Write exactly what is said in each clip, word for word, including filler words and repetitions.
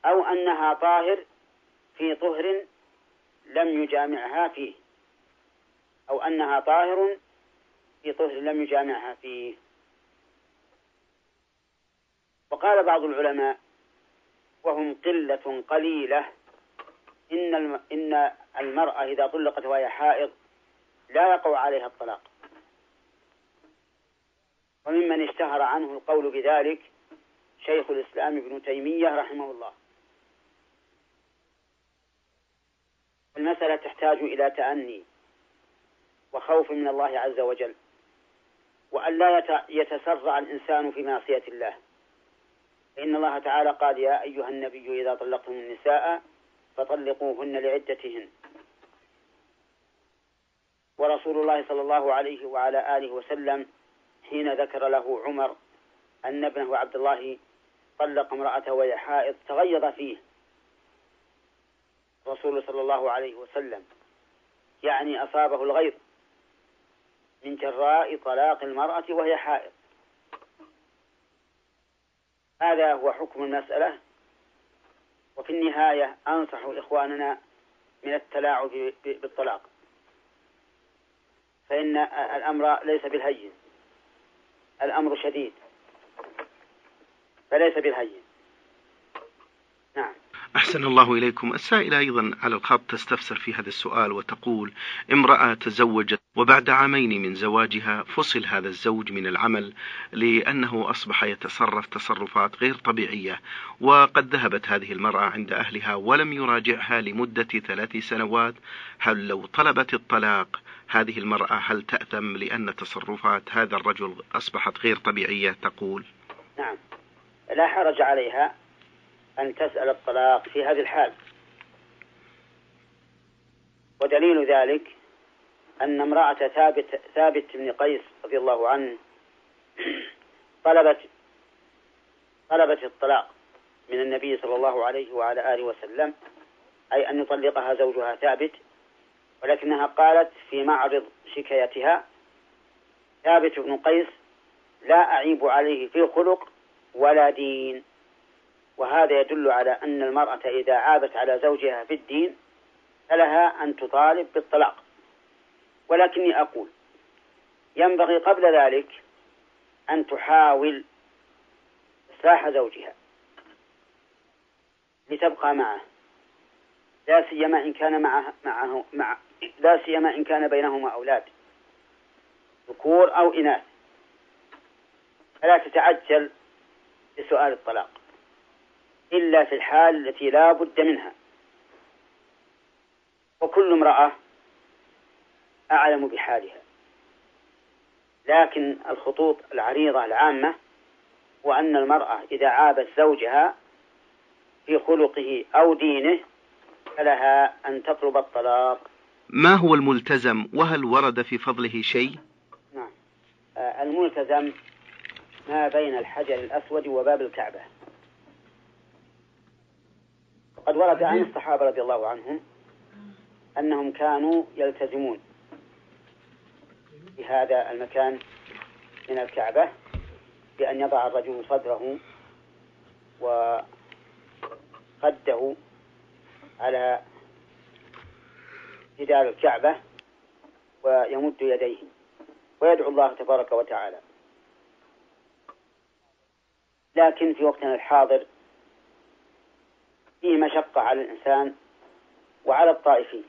أو أنها طاهر في طهر لم يجامعها فيه، أو أنها طاهر في طهر لم يجامعها فيه. وقال بعض العلماء وهم قلة قليلة إن إن المرأة إذا طلقت وهي حائض لا يقع عليها الطلاق، وممن اشتهر عنه القول بذلك شيخ الإسلام ابن تيمية رحمه الله. المسألة تحتاج إلى تأني وخوف من الله عز وجل، وأن لا يتسرع الإنسان في معصية الله، فإن الله تعالى قال يا أيها النبي إذا طلقتم النساء فطلقوهن لعدتهن. ورسول الله صلى الله عليه وعلى آله وسلم حين ذكر له عمر أن ابنه عبد الله طلق امرأته وهي حائض تغيظ فيه رسول صلى الله عليه وسلم، يعني أصابه الغيظ من جراء طلاق المرأة وهي حائض. هذا هو حكم المسألة. وفي النهاية أنصح إخواننا من التلاعب بالطلاق، فإن الأمر ليس بالهين، الأمر شديد فليس بالهين. نعم. أحسن الله إليكم. السائلة أيضا على الخط تستفسر في هذا السؤال وتقول: امرأة تزوجت وبعد عامين من زواجها فصل هذا الزوج من العمل لأنه أصبح يتصرف تصرفات غير طبيعية، وقد ذهبت هذه المرأة عند أهلها ولم يراجعها لمدة ثلاث سنوات. هل لو طلبت الطلاق هذه المرأة هل تأثم لأن تصرفات هذا الرجل أصبحت غير طبيعية؟ تقول: نعم، لا حرج عليها أن تسأل الطلاق في هذه الحال. ودليل ذلك أن امرأة ثابت, ثابت بن قيس رضي الله عنه طلبت طلبت الطلاق من النبي صلى الله عليه وعلى آله وسلم، أي أن يطلقها زوجها ثابت، ولكنها قالت في معرض شكايتها: ثابت بن قيس لا أعيب عليه في خلق ولا دين. وهذا يدل على أن المرأة إذا عابت على زوجها في الدين فلها أن تطالب بالطلاق. ولكني أقول ينبغي قبل ذلك أن تحاول إصلاح زوجها لتبقى معه، لا سيما إن كان معه معه مع لا سيما إن كان بينهما أولاد ذكور أو إناث، فلا تتعجل بسؤال الطلاق إلا في الحال التي لا بد منها. وكل امرأة أعلم بحالها، لكن الخطوط العريضة العامة وأن المرأة إذا عابت زوجها في خلقه أو دينه فلها أن تطلب الطلاق. ما هو الملتزم، وهل ورد في فضله شيء؟ نعم، الملتزم ما بين الحجر الأسود وباب الكعبة. قد ورد عن الصحابة رضي الله عنهم أنهم كانوا يلتزمون في هذا المكان من الكعبة بأن يضع الرجل صدره وخده على جدار الكعبة ويمد يديه ويدعو الله تبارك وتعالى. لكن في وقتنا الحاضر فيه مشقة على الإنسان وعلى الطائفين،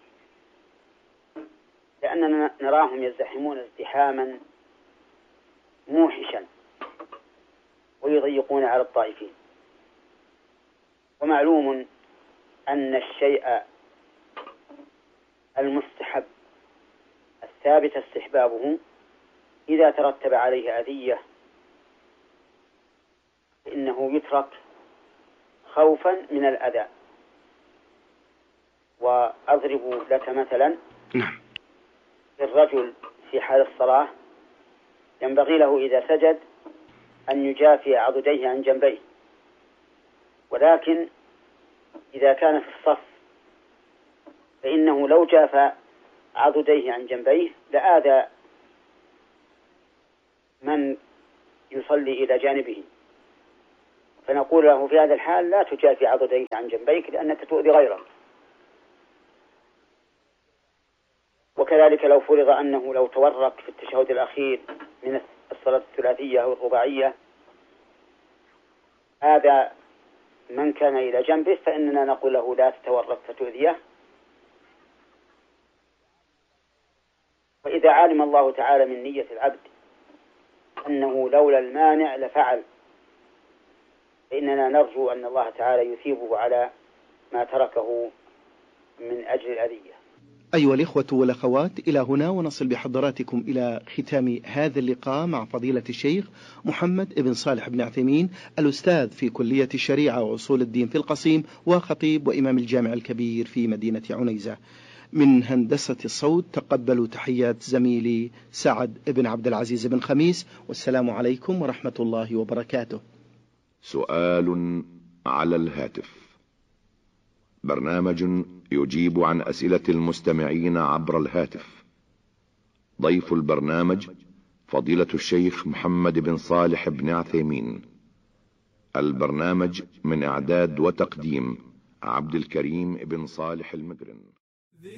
لأننا نراهم يزدحمون ازدحاما موحشا ويضيقون على الطائفين. ومعلوم أن الشيء المستحب الثابت استحبابه إذا ترتب عليه أذية فإنه يترك خوفا من الأذى. وأضرب لك مثلا: نعم. الرجل في حال الصلاة ينبغي له إذا سجد أن يجافي عضديه عن جنبيه، ولكن إذا كان في الصف فإنه لو جافى عضديه عن جنبيه لآذى من يصلي إلى جانبه، فنقول له في هذا الحال لا تجافي عضديك عن جنبيك لأنك تؤذي غيرك. وكذلك لو فرض أنه لو تورك في التشهد الأخير من الصلاة الثلاثية أو الرباعية هذا من كان إلى جنبه فإننا نقول له لا تتورك فتؤذيه. وإذا علم الله تعالى من نية العبد أنه لولا المانع لفعل فإننا نرجو أن الله تعالى يثيبه على ما تركه من أجل الأذية. أيها الإخوة والأخوات، إلى هنا ونصل بحضراتكم إلى ختام هذا اللقاء مع فضيلة الشيخ محمد بن صالح بن عثيمين، الأستاذ في كلية الشريعة وأصول الدين في القصيم، وخطيب وإمام الجامع الكبير في مدينة عنيزة. من هندسة الصوت تقبلوا تحيات زميلي سعد بن عبد العزيز بن خميس، والسلام عليكم ورحمة الله وبركاته. سؤال على الهاتف، برنامج يجيب عن أسئلة المستمعين عبر الهاتف. ضيف البرنامج فضيلة الشيخ محمد بن صالح بن عثيمين. البرنامج من إعداد وتقديم عبد الكريم بن صالح المقرن.